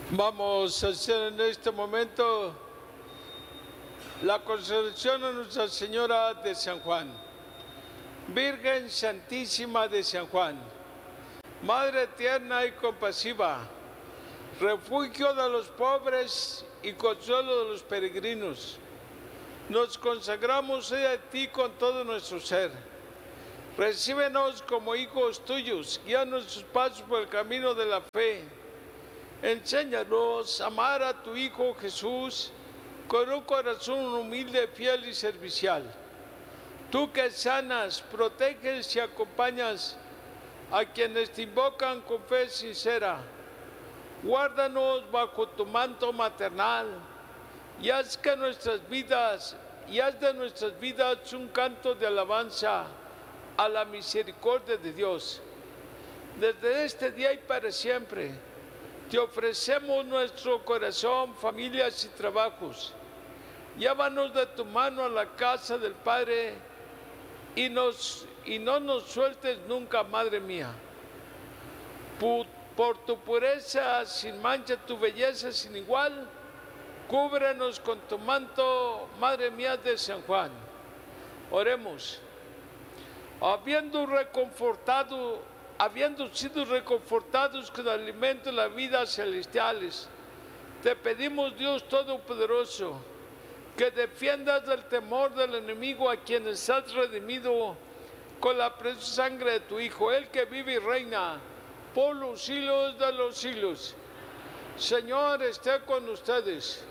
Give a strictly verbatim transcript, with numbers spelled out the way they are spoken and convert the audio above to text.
Vamos a hacer en este momento la consagración a Nuestra Señora de San Juan. Virgen Santísima de San Juan, Madre tierna y compasiva, refugio de los pobres y consuelo de los peregrinos, nos consagramos hoy a ti con todo nuestro ser. Recíbenos como hijos tuyos, guía nuestros pasos por el camino de la fe. Enséñanos a amar a tu Hijo Jesús con un corazón humilde, fiel y servicial. Tú que sanas, proteges y acompañas a quienes te invocan con fe sincera, guárdanos bajo tu manto maternal y haz que nuestras vidas, y haz de nuestras vidas un canto de alabanza a la misericordia de Dios. Desde este día y para siempre, te ofrecemos nuestro corazón, familias y trabajos. Llévanos de tu mano a la casa del Padre y, nos, y no nos sueltes nunca, Madre mía. Por, por tu pureza sin mancha, tu belleza sin igual, cúbrenos con tu manto, Madre mía de San Juan. Oremos. Habiendo reconfortado Habiendo sido reconfortados con el alimento de las vidas celestiales, te pedimos, Dios Todopoderoso, que defiendas del temor del enemigo a quienes has redimido con la preciosa sangre de tu Hijo, el que vive y reina por los siglos de los siglos. Señor, esté con ustedes.